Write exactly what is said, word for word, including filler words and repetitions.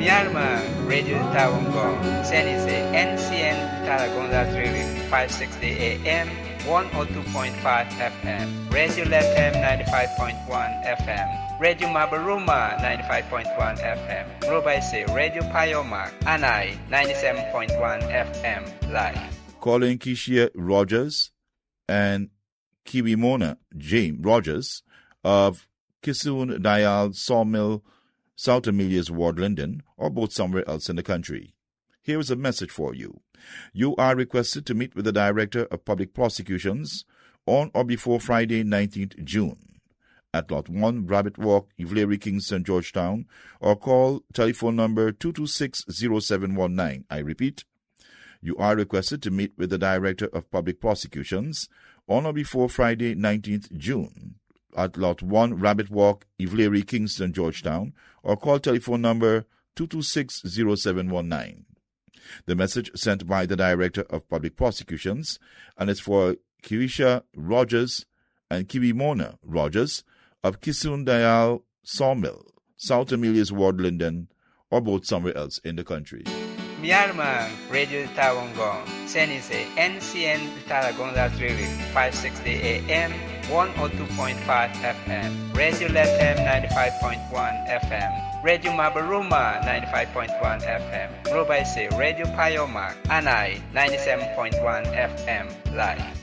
Myanmar Radio Tawangong, Senise N C N Talagonda Drilling, five sixty A M, one oh two point five F M, Radio L F M ninety-five point one F M, Radio Mabaruma ninety-five point one F M, Robaise Radio Payomak, Anai ninety-seven point one F M live. Calling Kishia Rogers and Kiwimona James Rogers of Kisun Dayal Sawmill, South Amelia's Ward, Linden, or both somewhere else in the country. Here is a message for you. You are requested to meet with the Director of Public Prosecutions on or before Friday, nineteenth June, at Lot one, Rabbit Walk, Ivleary, Kingston, Georgetown, or call telephone number two two six zero seven one nine. I repeat, you are requested to meet with the Director of Public Prosecutions on or before Friday, nineteenth June, at Lot one, Rabbit Walk, Ivleary, Kingston, Georgetown, or call telephone number two two six zero seven one nine. The message sent by the Director of Public Prosecutions, and it's for Kiwisha Rogers and Kiwimona Rogers of Kisun Dayal Sawmill, South Amelia's Ward, Linden, or both somewhere else in the country. Myanmar Radio Tawangong, Senise N C N Talagonda Drilling, five sixty A M, one oh two point five F M, Radio L F M ninety-five point one F M, Radio Mabaruma ninety-five point one F M, Robaise Radio Payomak, Anai ninety-seven point one F M live.